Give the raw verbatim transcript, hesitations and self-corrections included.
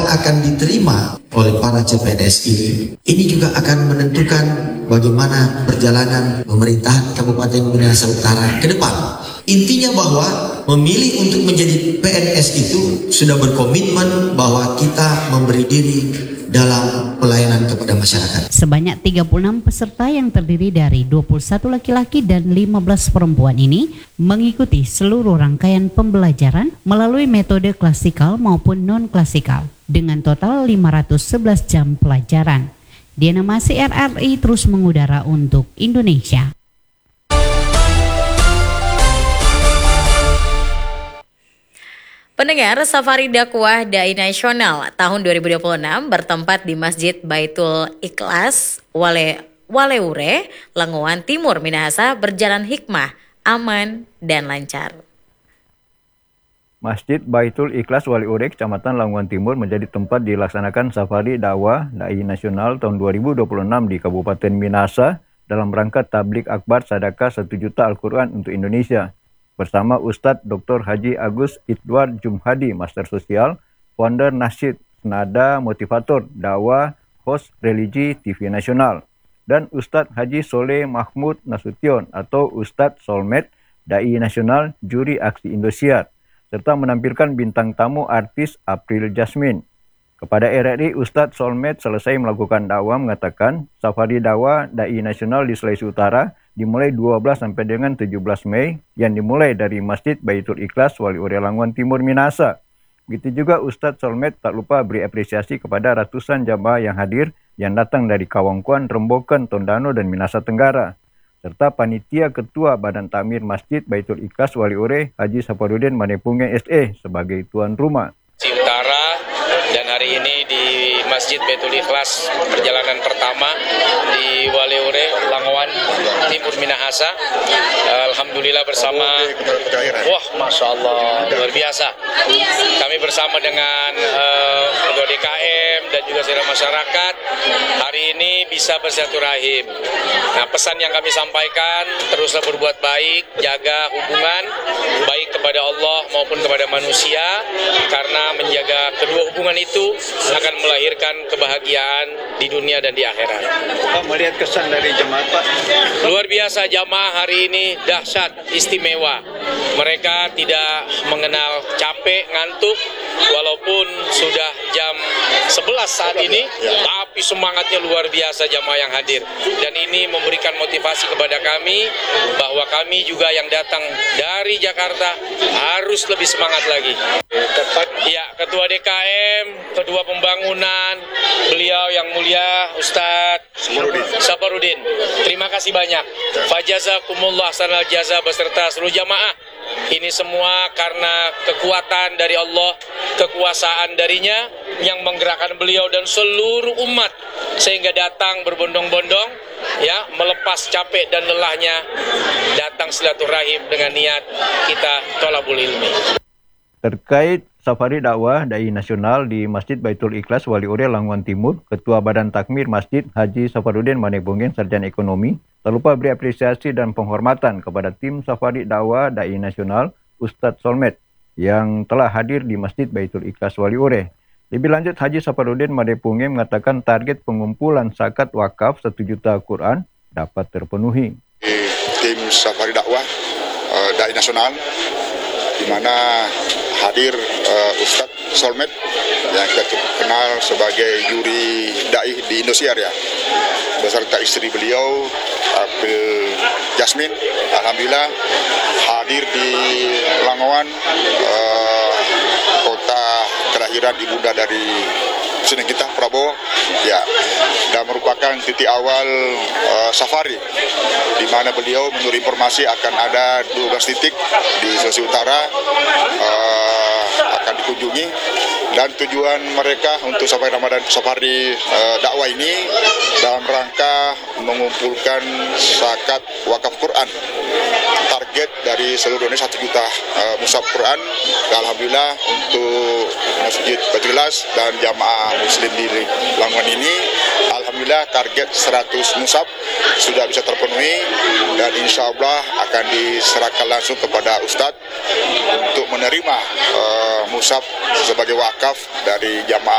akan diterima oleh para C P N S ini, ini juga akan menentukan bagaimana perjalanan pemerintahan Kabupaten Minahasa Utara ke depan. Intinya bahwa memilih untuk menjadi P N S itu sudah berkomitmen bahwa kita memberi diri dalam pelayanan kepada masyarakat. Sebanyak tiga puluh enam peserta yang terdiri dari dua puluh satu laki-laki dan lima belas perempuan ini mengikuti seluruh rangkaian pembelajaran melalui metode klasikal maupun non-klasikal dengan total lima ratus sebelas jam pelajaran. Diana Masih, R R I terus mengudara untuk Indonesia. Pendengar, Safari Dakwah Dai Nasional tahun dua ribu dua puluh enam bertempat di Masjid Baitul Ikhlas, Wale, Waleure, Langowan Timur, Minahasa berjalan hikmah, aman, dan lancar. Masjid Baitul Ikhlas Waleure, Kecamatan Langowan Timur menjadi tempat dilaksanakan Safari Dakwah Dai Nasional tahun dua ribu dua puluh enam di Kabupaten Minahasa dalam rangka tablik akbar sedekah satu juta Al-Quran untuk Indonesia. Bersama Ustadz Doktor Haji Agus Idwar Jumhadi, Master Sosial, founder Nasyid, Senada Motivator, Dakwah, host religi T V Nasional, dan Ustadz Haji Soleh Mahmud Nasution atau Ustadz Solmed, Dai Nasional, Juri Aksi Indosiar, serta menampilkan bintang tamu artis April Jasmine. Kepada R R I, Ustadz Solmed selesai melakukan dakwah mengatakan, Safari Dakwah Dai Nasional di Sulawesi Utara dimulai dua belas sampai dengan tujuh belas Mei yang dimulai dari Masjid Baitul Ikhlas Waleure Langowan Timur Minahasa. Begitu juga Ustadz Solmed tak lupa beri apresiasi kepada ratusan jamaah yang hadir yang datang dari Kawangkuan, Remboken, Tondano, dan Minahasa Tenggara, serta panitia ketua Badan Takmir Masjid Baitul Ikhlas Waleure Haji Saparudin Manepungeng S E sebagai tuan rumah. Utara, dan hari ini di Masjid Baitul Ikhlas perjalanan pertama di Waleure Langowan Timur Minahasa. Alhamdulillah bersama, wah Masya Allah luar biasa. Kami bersama dengan uh, Ketua D K M dan juga seluruh masyarakat hari ini bisa bersilaturahim. Nah, pesan yang kami sampaikan, teruslah berbuat baik, jaga hubungan baik kepada Allah maupun kepada manusia, karena menjaga kedua hubungan itu akan melahirkan kebahagiaan di dunia dan di akhirat. Pak, melihat kesan dari jemaat, Pak? Luar biasa, jamaah hari ini dahsyat, istimewa. Mereka tidak mengenal capek, ngantuk, walaupun sudah jam sebelas saat ini, tapi semangatnya luar biasa jamaah yang hadir. Dan ini memberikan motivasi kepada kami bahwa kami juga yang datang dari Jakarta harus lebih semangat lagi. Ya, Ketua D K M, Ketua Pembangunan, beliau yang mulia Ustadz Saparudin. Terima kasih banyak. Fajazakumullah sanal jaza beserta seluruh jamaah. Ini semua karena kekuatan dari Allah, kekuasaan darinya yang menggerakkan beliau dan seluruh umat sehingga datang berbondong-bondong, ya, melepas capek dan lelahnya, datang silaturahim dengan niat kita thalabul ilmi. Terkait Safari Dakwah Dai Nasional di Masjid Baitul Ikhlas Waleure Langowan Timur, Ketua Badan Takmir Masjid Haji Saparudin Manepungeng Sarjana Ekonomi tak lupa beri apresiasi dan penghormatan kepada tim Safari Dakwah Dai Nasional Ustadz Solmed yang telah hadir di Masjid Baitul Ikhlas Waleure. Lebih lanjut, Haji Saparudin Manepungeng mengatakan target pengumpulan zakat wakaf satu juta Quran dapat terpenuhi. Tim Safari Dakwah uh, Dai Nasional di mana hadir uh, Ustadz Solmed yang kita kenal sebagai juri dai di Indosiar, ya, beserta istri beliau April Jasmine. Alhamdulillah hadir di Langowan, uh, kota kelahiran ibunda dari Presiden kita Prabowo, ya, dan merupakan titik awal uh, safari di mana beliau menurut informasi akan ada dua belas titik di Sulawesi Utara uh, akan dikunjungi, dan tujuan mereka untuk safari Ramadan safari uh, dakwah ini dalam rangka mengumpulkan zakat wakaf Quran. Target dari seluruh Indonesia satu juta uh, mushaf Quran. Dan alhamdulillah untuk Masjid Baitul Ikhlas dan jamaah muslim di Langowan ini, alhamdulillah target seratus mushaf sudah bisa terpenuhi, dan insya Allah akan diserahkan langsung kepada Ustadz untuk menerima uh, mushaf sebagai wakaf dari jamaah